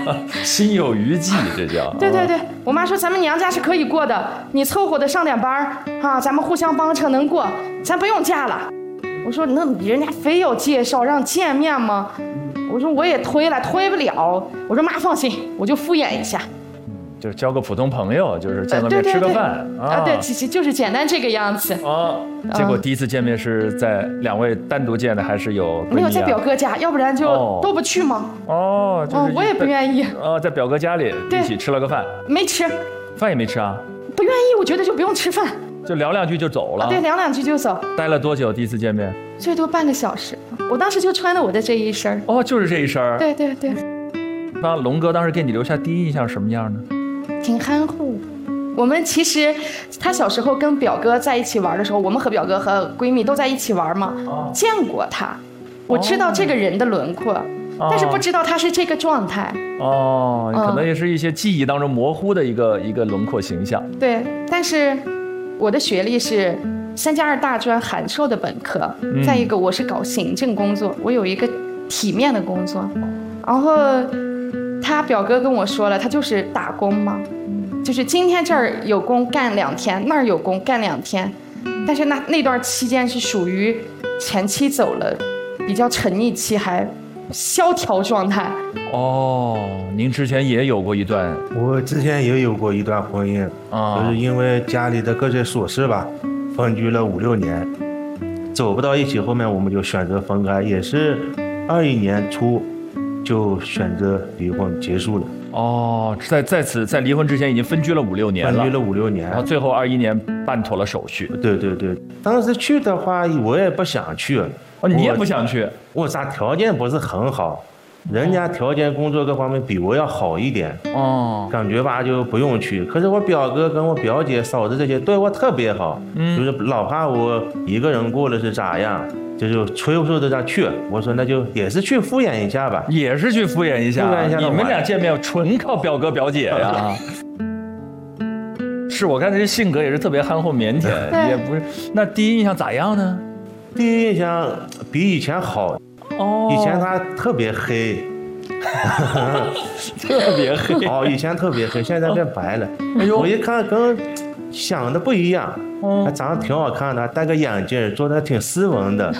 心有余悸，这叫。 对对对，我妈说咱们娘家是可以过的，你凑合的上点班啊，咱们互相帮衬能过，咱不用嫁了。我说那人家非要介绍让见面吗？我说我也推不了。我说妈放心，我就敷衍一下。 就是交个普通朋友，就是见个面吃个饭对，其实就是简单这个样子啊。结果第一次见面是在两位单独见的，还是有没有在表哥家？要不然就都不去吗？就是我也不愿意。 在表哥家里一起吃了个饭， 没吃， 饭也没吃啊？ 不愿意，我觉得就不用吃饭， 就聊两句就走了。 对，聊两句就走。 待了多久？第一次见面？ 最多半个小时。我当时就穿了我的这一身。 就是这一身。 对对对。 那龙哥当时给你留下第一印象什么样呢？ 挺憨厚。我们其实他小时候跟表哥在一起玩的时候，我们和表哥和闺蜜都在一起玩嘛，见过他，我知道这个人的轮廓，但是不知道他是这个状态。 可能也是一些记忆当中模糊的一个轮廓形象。 对，但是我的学历是3+2大专函授的本科，再一个我是搞行政工作，我有一个体面的工作，然后他表哥跟我说了，他就是打工嘛，就是今天这儿有工干2天，那儿有工干2天，但是那段期间是属于前期走了比较沉溺期，还萧条状态。 您之前也有过一段？ 我之前也有过一段婚姻，就是因为家里的各些琐事吧，分居了5、6年，走不到一起，后面我们就选择分开，也是21年初就选择离婚结束了。 在离婚之前已经分居了5、6年了。 分居了5、6年， 然后最后21年办妥了手续。 对对对，当时去的话，我也不想去。 你也不想去？ 我啥条件不是很好，人家条件工作各方面比我要好一点。感觉吧就不用去。可是我表哥跟我表姐、嫂子这些对我特别好，就是老怕我一个人过了是咋样。就催促着他去，我说那就也是去敷衍一下吧， 也是去敷衍一下。你们俩见面纯靠表哥表姐呀？是我看这性格也是特别憨厚腼腆，也不是。那第一印象咋样呢？ 第一印象比以前好。以前他特别黑， 特别黑。 以前特别黑，现在变白了。我一看跟想的不一样。他长得挺好看的，戴个眼镜，做的挺斯文的。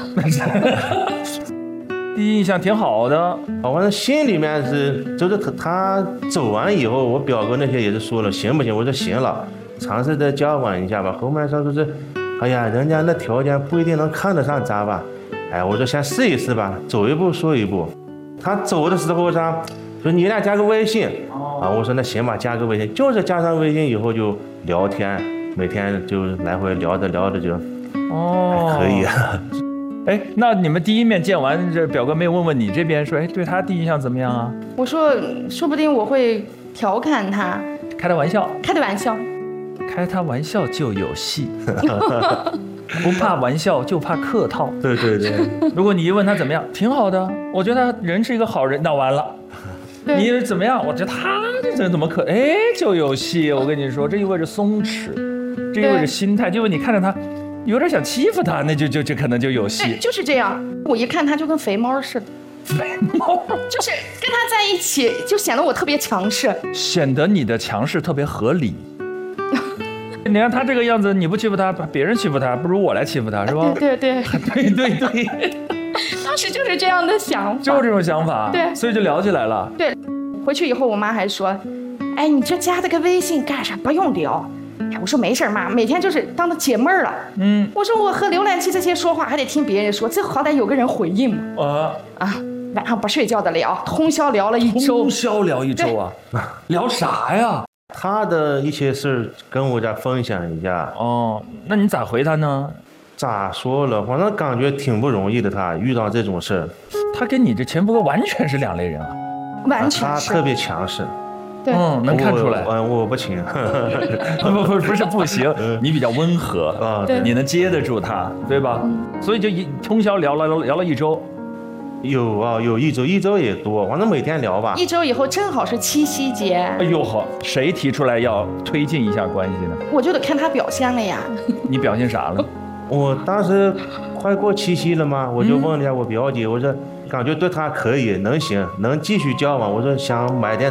第一印象挺好的， 反正心里面就是他走完以后，我表哥那些也是说了行不行？我说行了，尝试着交往一下吧。后面说是，哎呀，人家那条件不一定能看得上咱吧。我说先试一试吧，走一步说一步。他走的时候说你俩加个微信我说那行吧，加个微信。就是加上微信以后就聊天。每天就来回聊着就，还可以啊。 那你们第一面见完，这表哥没有问你这边说，对他第一印象怎么样啊？ 我说，说不定我会调侃他， 开他玩笑， 开他玩笑就有戏，不怕玩笑就怕客套。 对对对， 如果你一问他怎么样，挺好的，我觉得他人是一个好人，那完了。你怎么样？我觉得他这人怎么就有戏。我跟你说，这意味着松弛，这意味着心态，就因为你看着他有点想欺负他，那就可能就有戏。 就是这样，我一看他就跟肥猫似的。 肥猫就是跟他在一起，就显得我特别强势， 显得你的强势特别合理。你看他这个样子，你不欺负他，别人欺负他，不如我来欺负他，是吧？ 对对对。 当时就是这样的想法， 就是这种想法， 对， 所以就聊起来了。 对，回去以后我妈还说，你这加了个微信干啥？不用聊。我说没事妈，每天就是当他解闷儿了。我说我和浏览器这些说话还得听别人说，这好歹有个人回应嘛。晚上不睡觉的聊，通宵聊了1周。 通宵聊1周啊？聊啥呀？ 他的一些事跟我再分享一下。 那你咋回他呢？ 咋说了，反正感觉挺不容易的。他遇到这种事儿， 他跟你这前夫哥完全是2类人啊， 完全他特别强势。 对， 能看出来。 我不行， 不是不行，你比较温和你能接得住他，对吧？所以就通宵聊了1周。 有1周也多，反正每天聊吧。 1周以后正好是7夕节。 哎呦好，谁提出来要推进一下关系呢？ 我就得看他表现了呀。 你表现啥了？ 我当时快过7夕了嘛，我就问了一下我表姐，我说感觉对他可以，能行，能继续交往。我说想买点